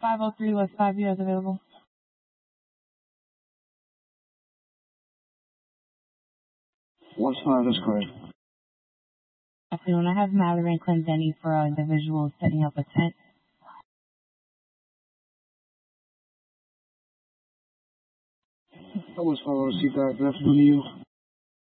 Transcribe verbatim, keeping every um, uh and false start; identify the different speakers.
Speaker 1: five oh three West five, you guys available?
Speaker 2: What's five is correct?
Speaker 1: Afternoon, I have Mallory and Clendenny for uh, individuals setting up a tent.
Speaker 2: I was following to see that. Good afternoon to you.